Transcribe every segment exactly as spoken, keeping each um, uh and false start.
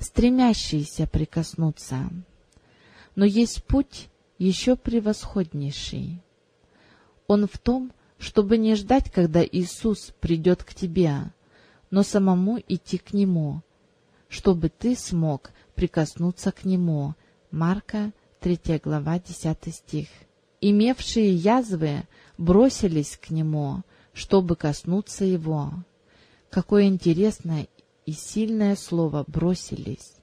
стремящиеся прикоснуться. Но есть путь еще превосходнейший. Он в том, чтобы не ждать, когда Иисус придет к тебе, но самому идти к Нему, чтобы ты смог прикоснуться к Нему. Марка, третья глава, десятый стих. Имевшие язвы бросились к Нему, чтобы коснуться Его. Какое интересное и сильное слово «бросились».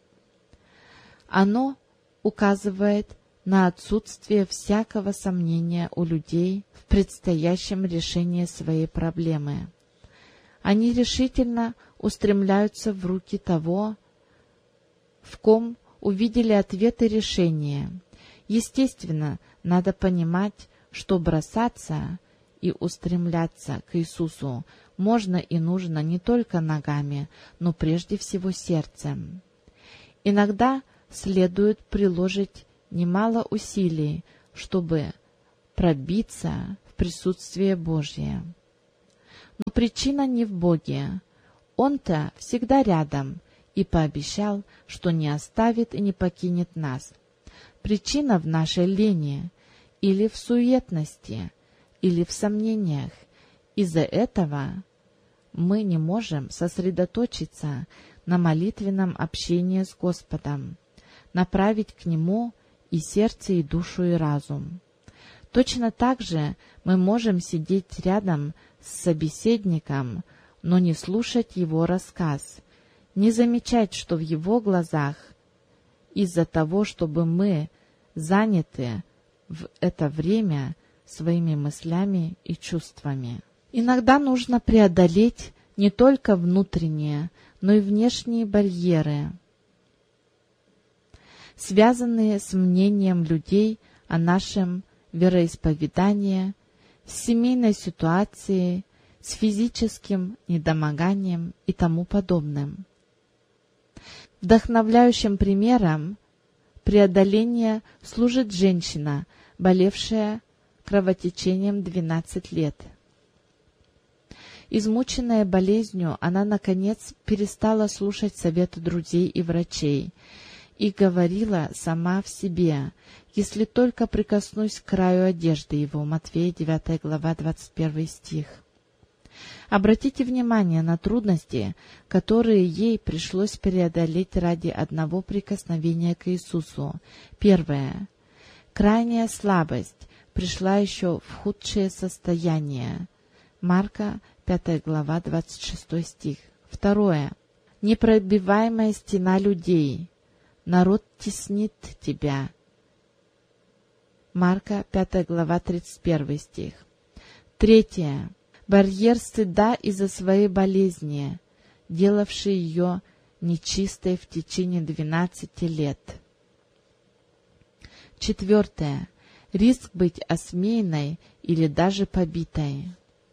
Оно указывает на отсутствие всякого сомнения у людей в предстоящем решении своей проблемы. Они решительно устремляются в руки того, в ком увидели ответ и решение. Естественно, надо понимать, что бросаться и устремляться к Иисусу можно и нужно не только ногами, но прежде всего сердцем. Иногда следует приложить немало усилий, чтобы пробиться в присутствие Божье. Но причина не в Боге. Он-то всегда рядом и пообещал, что не оставит и не покинет нас. Причина в нашей лени или в суетности, или в сомнениях. Из-за этого мы не можем сосредоточиться на молитвенном общении с Господом, направить к Нему и сердце, и душу, и разум. Точно так же мы можем сидеть рядом с собеседником, но не слушать его рассказ, не замечать, что в его глазах, из-за того, чтобы мы заняты в это время своими мыслями и чувствами. Иногда нужно преодолеть не только внутренние, но и внешние барьеры, связанные с мнением людей о нашем вероисповедании, с семейной ситуацией, с физическим недомоганием и тому подобным. Вдохновляющим примером преодоления служит женщина, болевшая кровотечением двенадцать лет. Измученная болезнью, она, наконец, перестала слушать советы друзей и врачей и говорила сама в себе: «Если только прикоснусь к краю одежды его». Матфея, девятая глава, двадцать первый стих. Обратите внимание на трудности, которые ей пришлось преодолеть ради одного прикосновения к Иисусу. Первое. Крайняя слабость пришла еще в худшее состояние. Марка, пятая глава, двадцать шестой стих. Второе. Непробиваемая стена людей. Народ теснит тебя. Марка, пятая глава, тридцать первый стих. Третье. Барьер стыда из-за своей болезни, делавший ее нечистой в течение двенадцати лет. Четвертое. Риск быть осмеянной или даже побитой.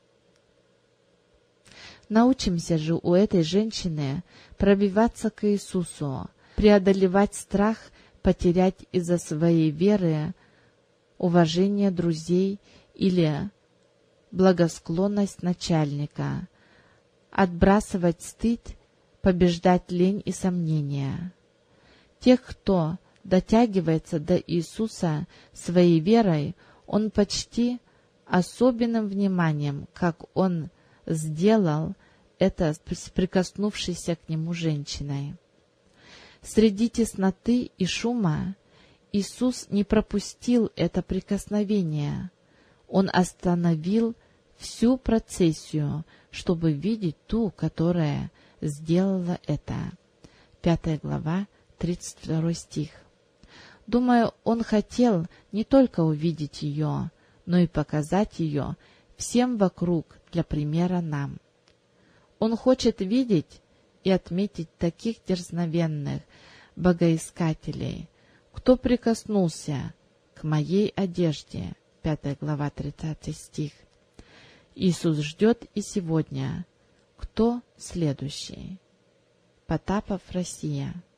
Научимся же у этой женщины пробиваться к Иисусу, преодолевать страх потерять из-за своей веры уважение друзей или благосклонность начальника, отбрасывать стыд, побеждать лень и сомнения. Тех, кто дотягивается до Иисуса своей верой, Он почти особенным вниманием, как Он сделал это с прикоснувшейся к Нему женщиной. Среди тесноты и шума Иисус не пропустил это прикосновение. Он остановил всю процессию, чтобы видеть ту, которая сделала это. Пятая глава, тридцать второй стих. Думаю, Он хотел не только увидеть ее, но и показать ее всем вокруг для примера нам. Он хочет видеть и отметить таких дерзновенных богоискателей, кто прикоснулся к моей одежде. Пятая глава, тридцатый стих. Иисус ждет и сегодня. Кто следующий? Потапов, Россия.